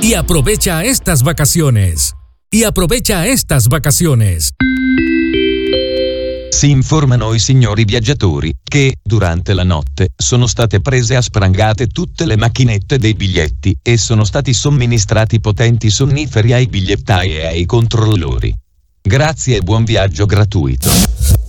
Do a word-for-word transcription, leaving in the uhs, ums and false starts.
y aprovecha estas vacaciones. Y aprovecha estas vacaciones. Si informano i signori viaggiatori che, durante la notte, sono state prese a sprangate tutte le macchinette dei biglietti e sono stati somministrati potenti sonniferi ai bigliettai e ai controllori. Grazie e buon viaggio gratuito.